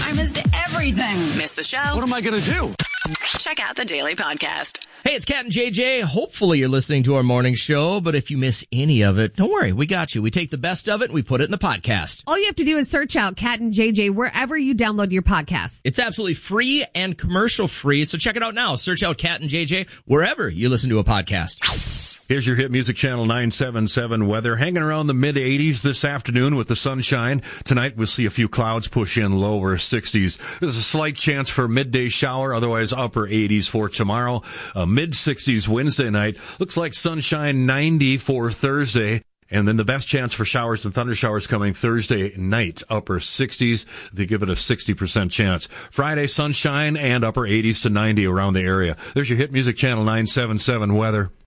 I missed everything. Miss the show? What am I going to do? Check out the Daily Podcast. Hey, it's Cat and JJ. Hopefully you're listening to our morning show, but if you miss any of it, don't worry. We got you. We take the best of it and we put it in the podcast. All you have to do is search out Cat and JJ wherever you download your podcast. It's absolutely free and commercial free, so check it out now. Search out Cat and JJ wherever you listen to a podcast. Here's your Hit Music Channel 977 weather. Hanging around the mid-80s this afternoon with the sunshine. Tonight we'll see a few clouds push in, lower 60s. There's a slight chance for a midday shower, otherwise upper 80s for tomorrow. Mid-60s Wednesday night. Looks like sunshine, 90 for Thursday. And then the best chance for showers and thunder showers coming Thursday night, upper 60s. They give it a 60% chance. Friday, sunshine and upper 80s to 90 around the area. There's your Hit Music Channel 977 weather.